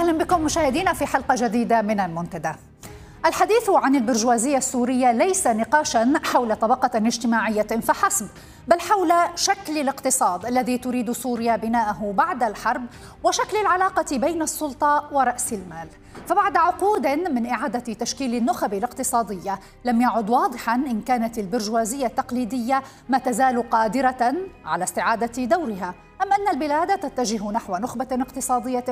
أهلا بكم مشاهدينا في حلقة جديدة من المنتدى. الحديث عن البرجوازية السورية ليس نقاشا حول طبقة اجتماعية فحسب، بل حول شكل الاقتصاد الذي تريد سوريا بناءه بعد الحرب وشكل العلاقة بين السلطة ورأس المال. فبعد عقود من إعادة تشكيل النخب الاقتصادية لم يعد واضحا إن كانت البرجوازية التقليدية ما تزال قادرة على استعادة دورها أم أن البلاد تتجه نحو نخبة اقتصادية